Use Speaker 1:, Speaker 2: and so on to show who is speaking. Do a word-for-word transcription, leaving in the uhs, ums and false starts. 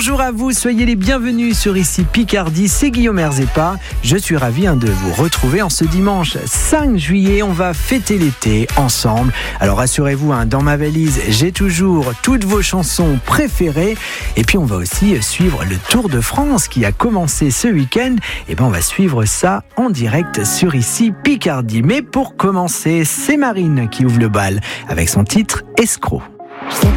Speaker 1: Bonjour à vous, soyez les bienvenus sur Ici Picardie, c'est Guillaume Erzepa. Je suis ravi hein, de vous retrouver en ce dimanche cinq juillet. On va fêter l'été ensemble. Alors rassurez-vous, hein, dans ma valise, j'ai toujours toutes vos chansons préférées. Et puis on va aussi suivre le Tour de France qui a commencé ce week-end. Et ben on va suivre ça en direct sur Ici Picardie. Mais pour commencer, c'est Marine qui ouvre le bal avec son titre Escroc.